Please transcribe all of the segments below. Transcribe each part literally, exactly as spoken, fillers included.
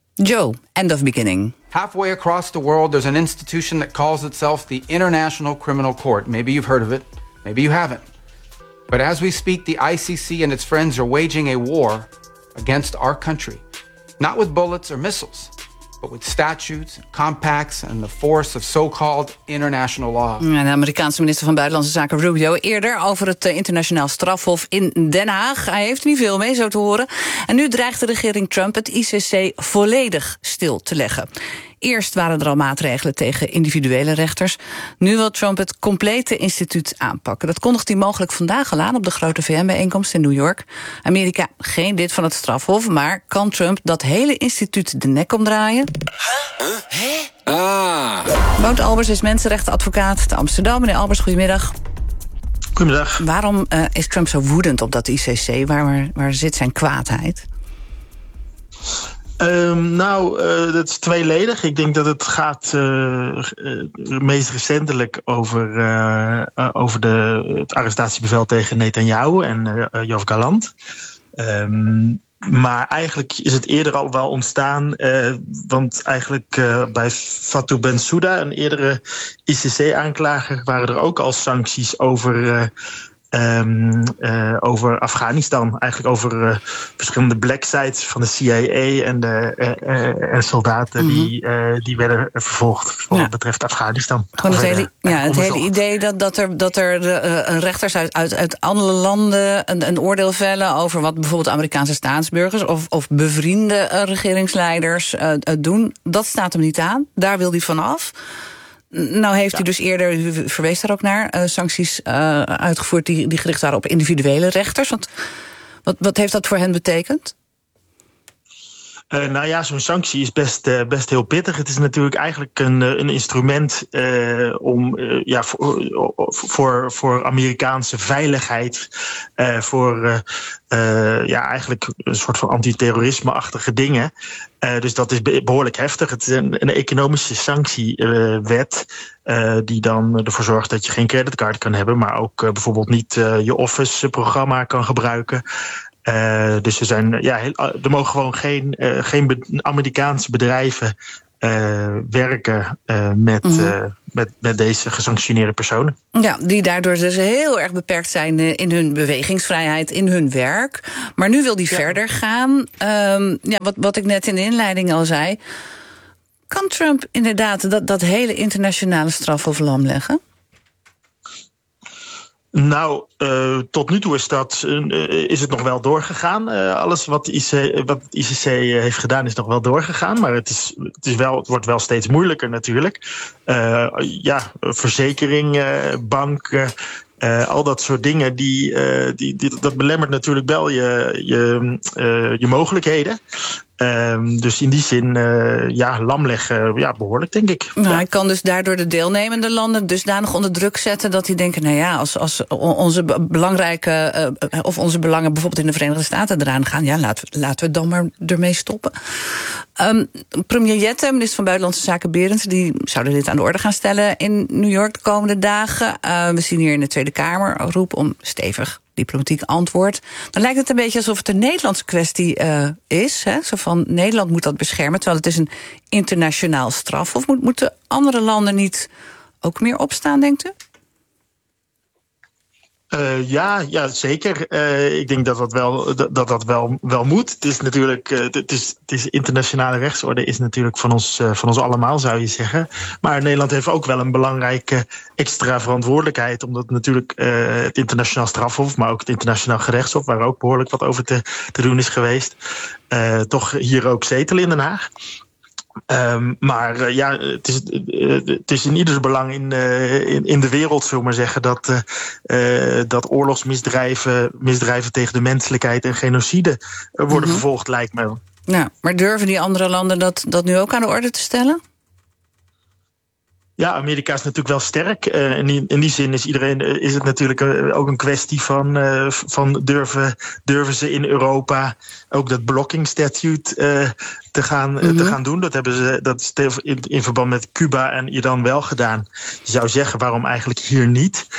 Joe, end of beginning. Halfway across the world, there's an institution that calls itself the International Criminal Court. Maybe you've heard of it, maybe you haven't. But as we speak, the I C C and its friends are waging a war against our country. Not with bullets or missiles, but with statutes, compacts and the force of so-called international law. De Amerikaanse minister van Buitenlandse Zaken Rubio eerder over het internationaal strafhof in Den Haag. Hij heeft er niet veel mee, zo te horen. En nu dreigt de regering Trump het I C C volledig stil te leggen. Eerst waren er al maatregelen tegen individuele rechters. Nu wil Trump het complete instituut aanpakken. Dat kondigt hij mogelijk vandaag al aan op de grote V N-bijeenkomst in New York. Amerika geen lid van het strafhof, maar kan Trump dat hele instituut de nek omdraaien? Huh? Huh? Ah. Wout Albers is mensenrechtenadvocaat te Amsterdam. Meneer Albers, goedemiddag. Goedemiddag. Waarom uh, is Trump zo woedend op dat I C C? Waar, waar, waar zit zijn kwaadheid? Um, nou, uh, dat is tweeledig. Ik denk dat het gaat uh, uh, meest recentelijk over, uh, uh, over de, het arrestatiebevel tegen Netanyahu en uh, Yoav Gallant. Um, maar eigenlijk is het eerder al wel ontstaan, uh, want eigenlijk uh, bij Fatou Bensouda, een eerdere I C C-aanklager, waren er ook al sancties over Uh, Um, uh, over Afghanistan, eigenlijk over uh, verschillende black sites van de C I A en de uh, uh, en soldaten mm-hmm. die, uh, die werden vervolgd voor ja. wat betreft Afghanistan. Gewoon het hele, ja, het hele idee dat, dat er, dat er uh, rechters uit, uit, uit andere landen een, een oordeel vellen over wat bijvoorbeeld Amerikaanse staatsburgers of, of bevriende uh, regeringsleiders uh, uh, doen, dat staat hem niet aan. Daar wil hij vanaf. Nou heeft ja. u dus eerder, u verwees daar ook naar, uh, sancties uh, uitgevoerd die, die gericht waren op individuele rechters. Want wat, wat heeft dat voor hen betekend? Uh, nou ja, zo'n sanctie is best, uh, best heel pittig. Het is natuurlijk eigenlijk een, een instrument uh, om uh, ja, voor, voor, voor Amerikaanse veiligheid, uh, voor uh, uh, ja, eigenlijk een soort van antiterrorisme-achtige dingen. Uh, dus dat is behoorlijk heftig. Het is een, een economische sanctiewet uh, die dan ervoor zorgt dat je geen creditcard kan hebben, maar ook uh, bijvoorbeeld niet uh, je Office-programma kan gebruiken. Uh, dus er zijn, ja, heel, er mogen gewoon geen, uh, geen be- Amerikaanse bedrijven uh, werken uh, met, mm-hmm. uh, met, met deze gesanctioneerde personen. Ja, die daardoor dus heel erg beperkt zijn in hun bewegingsvrijheid, in hun werk. Maar nu wil die ja. verder gaan. Um, ja, wat, wat ik net in de inleiding al zei. Kan Trump inderdaad dat, dat hele internationale strafhof lam leggen? Nou, uh, tot nu toe is, dat, uh, is het nog wel doorgegaan. Uh, alles wat, I C, wat het I C C heeft gedaan is nog wel doorgegaan. Maar het, is, het, is wel, het wordt wel steeds moeilijker natuurlijk. Uh, ja, verzekering, uh, banken, uh, al dat soort dingen. Die, uh, die, die, dat belemmert natuurlijk wel je, je, uh, je mogelijkheden. Um, dus in die zin, uh, ja, lam leggen, ja, behoorlijk, denk ik. Nou, ja. hij kan dus daardoor de deelnemende landen dusdanig onder druk zetten dat die denken, nou ja, als, als onze belangrijke, uh, of onze belangen bijvoorbeeld in de Verenigde Staten eraan gaan, ja, laten we, laten we het dan maar ermee stoppen. Um, premier Jette, minister van Buitenlandse Zaken Berends, die zouden dit aan de orde gaan stellen in New York de komende dagen. Uh, we zien hier in de Tweede Kamer een roep om stevig diplomatiek antwoord. Dan lijkt het een beetje alsof het een Nederlandse kwestie uh, is. Hè? Zo van, Nederland moet dat beschermen, terwijl het is een internationaal straf. Of moet, moeten andere landen niet ook meer opstaan, denkt u? Uh, ja, ja, zeker. Uh, ik denk dat dat wel, dat, dat wel, wel moet. Het is natuurlijk, uh, het is, het is internationale rechtsorde is natuurlijk van ons, uh, van ons allemaal, zou je zeggen. Maar Nederland heeft ook wel een belangrijke extra verantwoordelijkheid, omdat natuurlijk uh, het internationaal strafhof, maar ook het internationaal gerechtshof, waar ook behoorlijk wat over te, te doen is geweest, uh, toch hier ook zetelen in Den Haag. Um, maar uh, ja, het is, uh, het is in ieders belang in, uh, in, in de wereld, zullen we maar zeggen, dat, uh, uh, dat oorlogsmisdrijven, misdrijven tegen de menselijkheid en genocide uh, worden mm-hmm. vervolgd, lijkt me. Nou, maar durven die andere landen dat, dat nu ook aan de orde te stellen? Ja, Amerika is natuurlijk wel sterk. Uh, in, die, in die zin is, iedereen, uh, is het natuurlijk uh, ook een kwestie van, uh, van durven, durven ze in Europa ook dat blocking statute uh, te, gaan, mm-hmm. uh, te gaan doen. Dat hebben ze dat is in, in verband met Cuba en Iran wel gedaan. Je zou zeggen, waarom eigenlijk hier niet?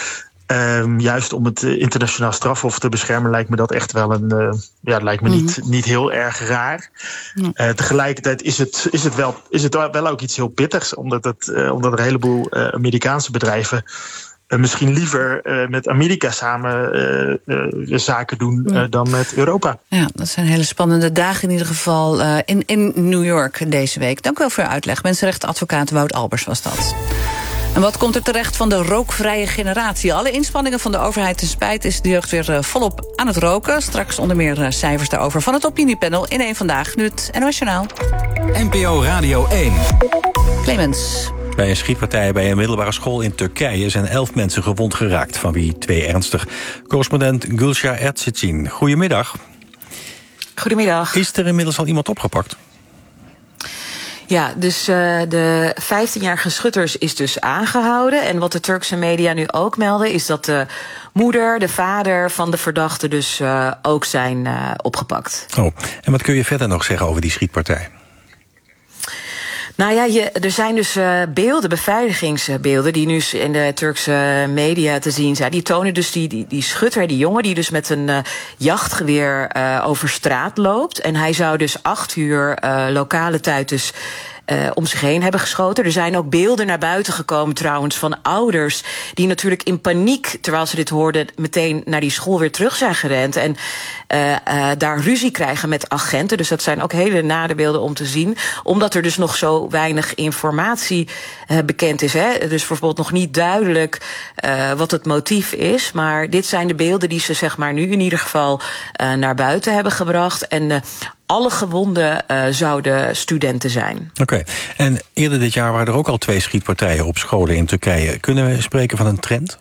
Um, juist om het uh, internationaal strafhof te beschermen lijkt me dat echt wel een, uh, ja, lijkt me mm. niet, niet heel erg raar. Mm. Uh, tegelijkertijd is het, is het, wel, is het wel ook iets heel pittigs, omdat, het, uh, omdat er een heleboel uh, Amerikaanse bedrijven uh, misschien liever uh, met Amerika samen uh, uh, zaken doen uh, dan met Europa. Ja, dat zijn hele spannende dagen in ieder geval uh, in, in New York deze week. Dank u wel voor uw uitleg. Mensenrechtenadvocaat Wout Albers was dat. En wat komt er terecht van de rookvrije generatie? Alle inspanningen van de overheid ten spijt is de jeugd weer uh, volop aan het roken. Straks onder meer uh, cijfers daarover van het opiniepanel in één Vandaag. Nu het N O S Journaal. N P O Radio één. Clemens. Bij een schietpartij bij een middelbare school in Turkije zijn elf mensen gewond geraakt, van wie twee ernstig. Correspondent Gülşah Erçetin, goedemiddag. Goedemiddag. Is er inmiddels al iemand opgepakt? Ja, dus uh, de vijftienjarige schutters is dus aangehouden. En wat de Turkse media nu ook melden is dat de moeder, de vader van de verdachte dus uh, ook zijn uh, opgepakt. Oh, en wat kun je verder nog zeggen over die schietpartij? Nou ja, je, er zijn dus uh, beelden, beveiligingsbeelden, die nu in de Turkse media te zien zijn. Die tonen dus die, die, die schutter, die jongen, die dus met een uh, jachtgeweer uh, over straat loopt. En hij zou dus acht uur uh, lokale tijd dus Uh, om zich heen hebben geschoten. Er zijn ook beelden naar buiten gekomen trouwens van ouders die natuurlijk in paniek, terwijl ze dit hoorden, meteen naar die school weer terug zijn gerend en uh, uh, daar ruzie krijgen met agenten. Dus dat zijn ook hele nare beelden om te zien, omdat er dus nog zo weinig informatie uh, bekend is. Hè? Dus bijvoorbeeld nog niet duidelijk uh, wat het motief is, maar dit zijn de beelden die ze zeg maar nu in ieder geval uh, naar buiten hebben gebracht. En uh, alle gewonden uh, zouden studenten zijn. Oké, okay. En eerder dit jaar waren er ook al twee schietpartijen op scholen in Turkije. Kunnen we spreken van een trend?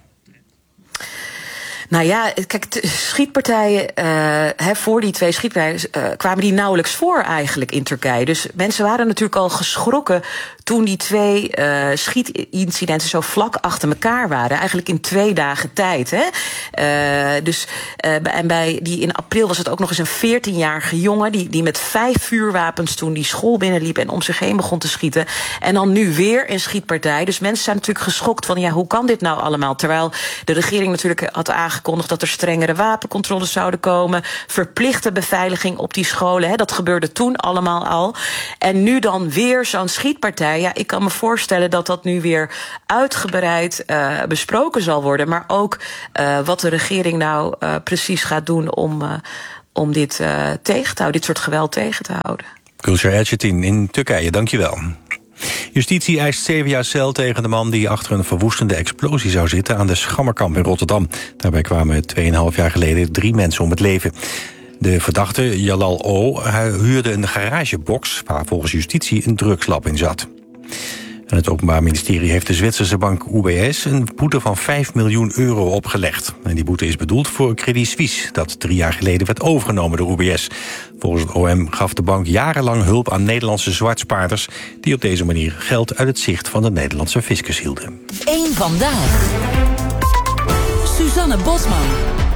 Nou ja, kijk, schietpartijen, uh, he, voor die twee schietpartijen uh, kwamen die nauwelijks voor eigenlijk in Turkije. Dus mensen waren natuurlijk al geschrokken toen die twee uh, schietincidenten zo vlak achter elkaar waren. Eigenlijk in twee dagen tijd. Hè? Uh, dus, uh, en bij die in april was het ook nog eens een veertienjarige jongen die, die met vijf vuurwapens toen die school binnenliep en om zich heen begon te schieten. En dan nu weer een schietpartij. Dus mensen zijn natuurlijk geschokt van ja, hoe kan dit nou allemaal? Terwijl de regering natuurlijk had aangekondigd dat er strengere wapencontroles zouden komen, verplichte beveiliging op die scholen. Hè? Dat gebeurde toen allemaal al. En nu dan weer zo'n schietpartij. Ja, ik kan me voorstellen dat dat nu weer uitgebreid uh, besproken zal worden. Maar ook uh, wat de regering nou uh, precies gaat doen om, uh, om dit uh, tegen te houden, dit soort geweld tegen te houden. Gülşah Erçetin in Turkije, dankjewel. Justitie eist zeven jaar cel tegen de man die achter een verwoestende explosie zou zitten aan de Schammerkamp in Rotterdam. Daarbij kwamen tweeënhalf jaar geleden drie mensen om het leven. De verdachte, Jalal O, huurde een garagebox waar volgens justitie een drugslab in zat. En het Openbaar Ministerie heeft de Zwitserse bank U B S een boete van vijf miljoen euro opgelegd. En die boete is bedoeld voor Credit Suisse, dat drie jaar geleden werd overgenomen door U B S. Volgens het O M gaf de bank jarenlang hulp aan Nederlandse zwartspaarders die op deze manier geld uit het zicht van de Nederlandse fiscus hielden. Eén Vandaag. Suzanne Bosman.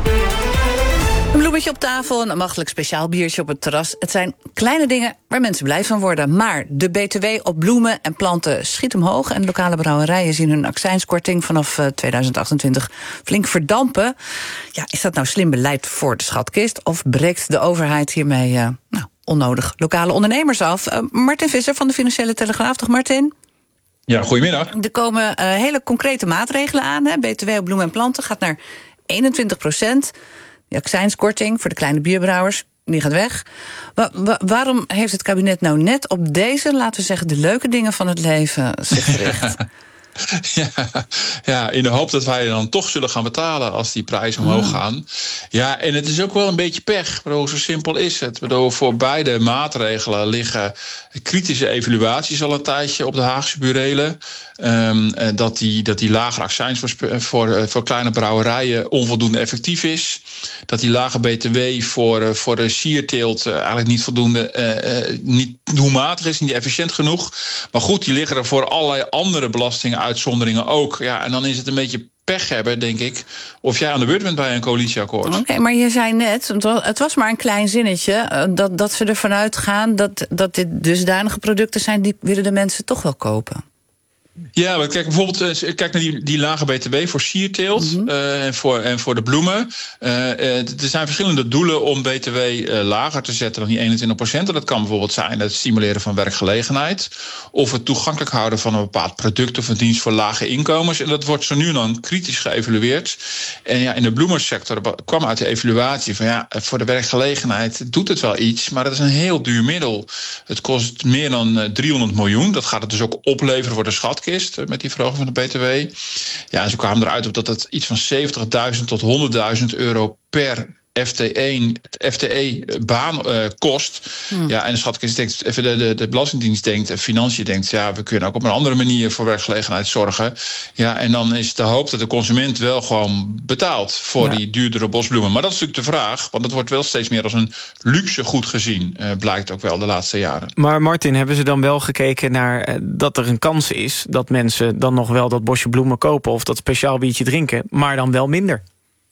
Een bloemetje op tafel, een ambachtelijk speciaal biertje op het terras. Het zijn kleine dingen waar mensen blij van worden. Maar de B T W op bloemen en planten schiet omhoog. En lokale brouwerijen zien hun accijnskorting vanaf tweeduizend achtentwintig flink verdampen. Ja, is dat nou slim beleid voor de schatkist? Of breekt de overheid hiermee uh, nou, onnodig lokale ondernemers af? Uh, Martin Visser van de Financiële Telegraaf. Toch, Martin? Ja, goedemiddag. Er komen uh, hele concrete maatregelen aan. Hè? B T W op bloemen en planten gaat naar eenentwintig procent. De accijnskorting voor de kleine bierbrouwers, die gaat weg. Wa- wa- waarom heeft het kabinet nou net op deze, laten we zeggen, de leuke dingen van het leven zich gericht? Ja, ja, in de hoop dat wij dan toch zullen gaan betalen als die prijzen omhoog mm. gaan. Ja, en het is ook wel een beetje pech. Bedoel, zo simpel is het. Bedoel, voor beide maatregelen liggen kritische evaluaties al een tijdje op de Haagse burelen. Um, dat, die, dat die lagere accijns voor, voor, voor kleine brouwerijen onvoldoende effectief is. Dat die lage B T W voor, voor de sierteelt uh, eigenlijk niet voldoende uh, uh, niet doelmatig is, niet efficiënt genoeg. Maar goed, die liggen er voor allerlei andere belastinguitzonderingen ook. Ja, en dan is het een beetje pech hebben, denk ik, of jij aan de beurt bent bij een coalitieakkoord. Oké, okay, maar je zei net, het was maar een klein zinnetje, dat, dat ze ervan uitgaan dat, dat dit dusdanige producten zijn, die willen de mensen toch wel kopen. Ja, maar kijk bijvoorbeeld kijk naar die, die lage B T W voor sierteelt mm-hmm. uh, en, voor, en voor de bloemen. Uh, uh, er zijn verschillende doelen om B T W uh, lager te zetten dan die eenentwintig procent. En dat kan bijvoorbeeld zijn het stimuleren van werkgelegenheid, of het toegankelijk houden van een bepaald product of een dienst voor lage inkomens. En dat wordt zo nu en dan kritisch geëvalueerd. En ja, in de bloemensector kwam uit de evaluatie van ja, voor de werkgelegenheid doet het wel iets, maar het is een heel duur middel. Het kost meer dan driehonderd miljoen. Dat gaat het dus ook opleveren voor de schatkist met die verhoging van de B T W. Ja, en ze kwamen eruit op dat het iets van zeventigduizend tot honderdduizend euro per F T één, F T E-baan uh, kost. Hmm. Ja, en de schatkist denkt, even de, de, de Belastingdienst denkt, en Financiën denkt, ja, we kunnen ook op een andere manier voor werkgelegenheid zorgen. Ja, en dan is de hoop dat de consument wel gewoon betaalt voor ja. die duurdere bosbloemen. Maar dat is natuurlijk de vraag, want het wordt wel steeds meer als een luxe goed gezien, uh, blijkt ook wel de laatste jaren. Maar Martin, hebben ze dan wel gekeken naar uh, dat er een kans is dat mensen dan nog wel dat bosje bloemen kopen of dat speciaal biertje drinken, maar dan wel minder?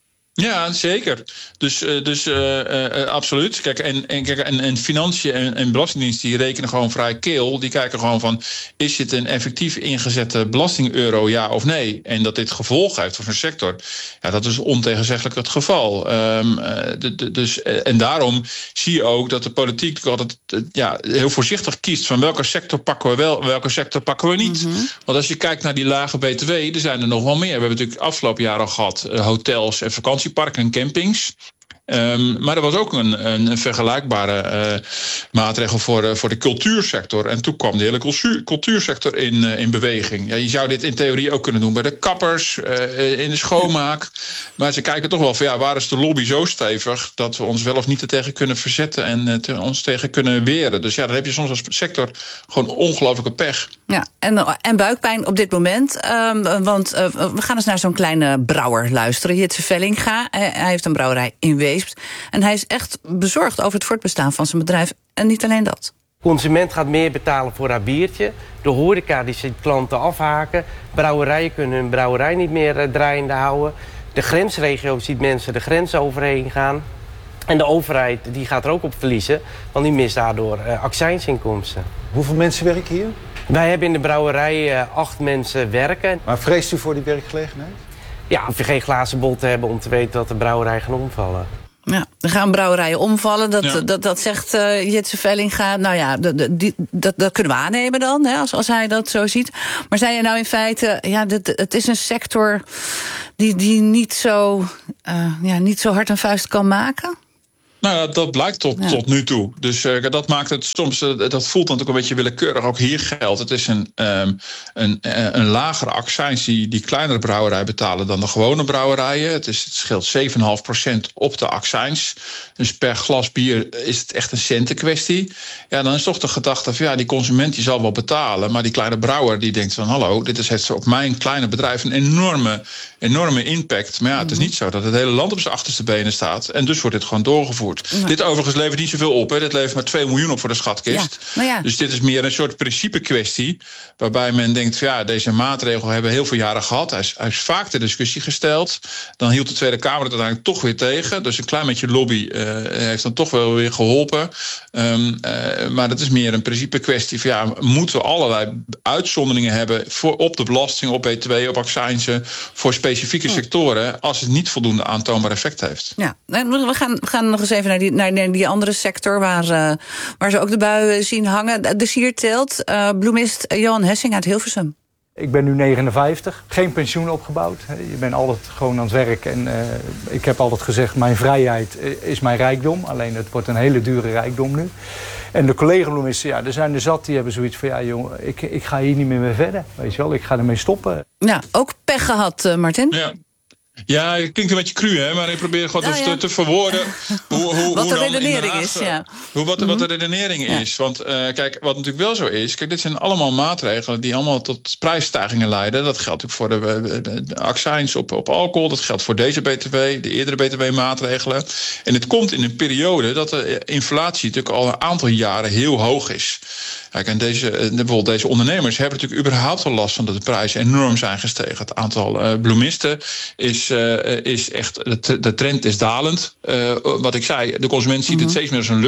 Ja, zeker. Dus, uh, dus uh, uh, absoluut. Kijk, en, en, kijk, en, en Financiën en, en Belastingdienst die rekenen gewoon vrij keel. Die kijken gewoon van, is dit een effectief ingezette belastingeuro, ja of nee? En dat dit gevolg heeft voor zo'n sector, ja, dat is ontegenzeggelijk het geval. Um, uh, de, de, dus, uh, en daarom zie je ook dat de politiek altijd uh, ja, heel voorzichtig kiest van welke sector pakken we wel, welke sector pakken we niet. Mm-hmm. Want als je kijkt naar die lage B T W, er zijn er nog wel meer. We hebben natuurlijk afgelopen jaar al gehad uh, hotels en vakantie parken en campings. Um, maar er was ook een, een, een vergelijkbare uh, maatregel voor, uh, voor de cultuursector. En toen kwam de hele cultuur, cultuursector in, uh, in beweging. Ja, je zou dit in theorie ook kunnen doen bij de kappers, uh, in de schoonmaak. Maar ze kijken toch wel van ja, waar is de lobby zo stevig dat we ons wel of niet er tegen kunnen verzetten en uh, te, ons tegen kunnen weren. Dus ja, dan heb je soms als sector gewoon ongelooflijke pech. Ja, en, en buikpijn op dit moment. Um, want uh, we gaan eens naar zo'n kleine brouwer luisteren. Jitse Vellinga. Hij heeft een brouwerij in Weesp. En hij is echt bezorgd over het voortbestaan van zijn bedrijf. En niet alleen dat. De consument gaat meer betalen voor haar biertje. De horeca die ziet klanten afhaken. Brouwerijen kunnen hun brouwerij niet meer uh, draaiende houden. De grensregio ziet mensen de grens overheen gaan. En de overheid die gaat er ook op verliezen. Want die mist daardoor uh, accijnsinkomsten. Hoeveel mensen werken hier? Wij hebben in de brouwerij uh, acht mensen werken. Maar vreest u voor die werkgelegenheid? Ja, of je geen glazen bol te hebben om te weten dat de brouwerij gaan omvallen. Ja, er gaan brouwerijen omvallen, dat, ja. dat, dat zegt uh, Jitse Vellinga. Nou ja, dat, dat, dat, dat kunnen we aannemen dan, hè, als, als hij dat zo ziet. Maar zei je nou in feite, ja, dit, het is een sector die, die niet, zo, uh, ja, niet zo hard een vuist kan maken? Nou, dat blijkt tot, ja. tot nu toe. Dus uh, dat maakt het soms, uh, dat voelt natuurlijk een beetje willekeurig. Ook hier geldt, het is een, um, een, een lagere accijns die, die kleinere brouwerijen betalen dan de gewone brouwerijen. Het, is, het scheelt zeven komma vijf procent op de accijns. Dus per glas bier is het echt een centenkwestie. Ja, dan is toch de gedachte van ja, die consument die zal wel betalen. Maar die kleine brouwer die denkt van hallo, dit is het op mijn kleine bedrijf een enorme, enorme impact. Maar ja, het is niet zo dat het hele land op zijn achterste benen staat. En dus wordt dit gewoon doorgevoerd. Ja. Dit overigens levert niet zoveel op. Hè. Dit levert maar twee miljoen op voor de schatkist. Ja, ja. Dus dit is meer een soort principe kwestie. Waarbij men denkt, ja, deze maatregel hebben we heel veel jaren gehad. Hij is, hij is vaak ter discussie gesteld. Dan hield de Tweede Kamer het uiteindelijk toch weer tegen. Dus een klein beetje lobby uh, heeft dan toch wel weer geholpen. Um, uh, maar dat is meer een principe kwestie van ja, moeten we allerlei uitzonderingen hebben voor, op de belasting, op B T W, op accijnzen, voor specifieke sectoren, als het niet voldoende aantoonbaar effect heeft. Ja, we gaan, we gaan nog eens even naar die, naar die andere sector waar, uh, waar ze ook de buien zien hangen. De sierteelt, uh, bloemist Johan Hessing uit Hilversum. Ik ben nu negenenvijftig, geen pensioen opgebouwd. Je bent altijd gewoon aan het werk. En uh, ik heb altijd gezegd, mijn vrijheid is mijn rijkdom. Alleen het wordt een hele dure rijkdom nu. En de collega-bloemisten, ja, er zijn er zat, die hebben zoiets van ja, jongen, ik, ik ga hier niet meer mee verder. Weet je wel, ik ga ermee stoppen. Ja, ook pech gehad, uh, Martin. Ja. Ja, het klinkt een beetje cru, hè, maar ik probeer gewoon nou, ja. te, te verwoorden hoe, hoe, wat hoe de redenering is. Ja. Hoe, wat, mm-hmm. wat de redenering ja. is. Want uh, kijk, wat natuurlijk wel zo is, kijk, dit zijn allemaal maatregelen die allemaal tot prijsstijgingen leiden. Dat geldt ook voor de, de, de accijns op, op alcohol, dat geldt voor deze B T W, de eerdere B T W-maatregelen. En het komt in een periode dat de inflatie natuurlijk al een aantal jaren heel hoog is. Kijk, en deze, bijvoorbeeld deze ondernemers hebben natuurlijk überhaupt al last van dat de prijzen enorm zijn gestegen. Het aantal uh, bloemisten is, uh, is echt, de, de trend is dalend. Uh, wat ik zei, de consument ziet mm-hmm. het steeds meer als een luxe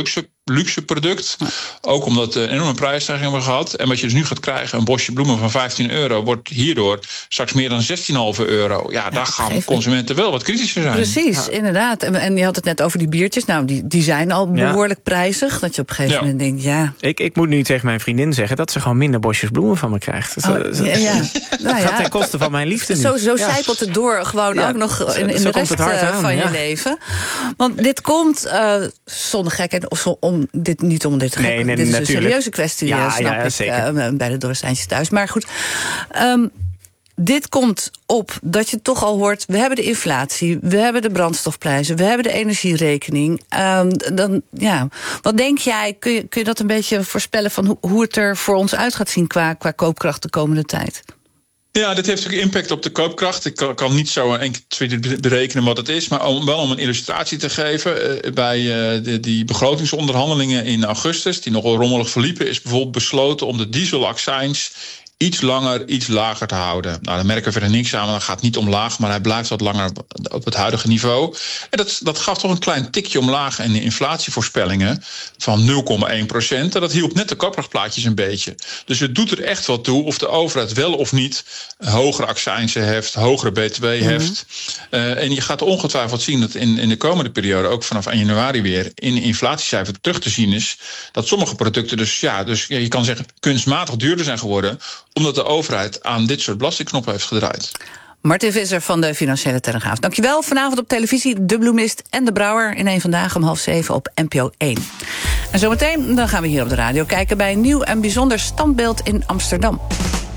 luxe product. Ook omdat we een enorme prijsstijging hebben gehad. En wat je dus nu gaat krijgen, een bosje bloemen van vijftien euro... wordt hierdoor straks meer dan zestien komma vijf euro. Ja, ja daar gaan consumenten wel wat kritischer zijn. Precies, ja. inderdaad. En, en je had het net over die biertjes. Nou, die, die zijn al behoorlijk ja. prijzig. Dat je op een gegeven ja. moment denkt, ja... Ik, ik moet nu tegen mijn vriendin zeggen dat ze gewoon minder bosjes bloemen van me krijgt. Dat, oh, ja, ja. nou ja. gaat ten koste van mijn liefde nu. Zo, zo ja. zijpelt het door, gewoon ja. ook nog in, in de rest aan, van ja. je leven. Want dit komt uh, zonder gekheid, of zo, om dit niet om dit te nee, nee, dit is natuurlijk. een serieuze kwestie, ja, snap ja, ik, zeker. Uh, bij de Dorresteintjes thuis. Maar goed, um, dit komt op dat je toch al hoort... we hebben de inflatie, we hebben de brandstofprijzen... we hebben de energierekening. Um, dan, ja. Wat denk jij, kun je, kun je dat een beetje voorspellen... van hoe, hoe het er voor ons uit gaat zien qua, qua koopkracht de komende tijd? Ja, dit heeft natuurlijk impact op de koopkracht. Ik kan, kan niet zo één keer berekenen wat het is... maar om, wel om een illustratie te geven... Uh, bij uh, de, die begrotingsonderhandelingen in augustus... die nogal rommelig verliepen... is bijvoorbeeld besloten om de dieselaccijns... iets langer, iets lager te houden. Nou, daar merken we verder niks aan, want dat gaat niet omlaag... maar hij blijft wat langer op het huidige niveau. En dat, dat gaf toch een klein tikje omlaag in de inflatievoorspellingen... van nul komma één procent. En dat hielp net de koopkrachtplaatjes een beetje. Dus het doet er echt wat toe of de overheid wel of niet... hogere accijnsen heft, hogere B T W heft. Mm-hmm. Uh, en je gaat ongetwijfeld zien dat in, in de komende periode... ook vanaf één januari weer in de inflatiecijfer terug te zien is... dat sommige producten dus, ja, dus ja, je kan zeggen... kunstmatig duurder zijn geworden... omdat de overheid aan dit soort belastingknoppen heeft gedraaid. Martin Visser van de Financiële Telegraaf. Dankjewel. Vanavond op televisie De Bloemist en De Brouwer... in één Vandaag om half zeven op N P O één. En zometeen dan gaan we hier op de radio kijken... bij een nieuw en bijzonder standbeeld in Amsterdam.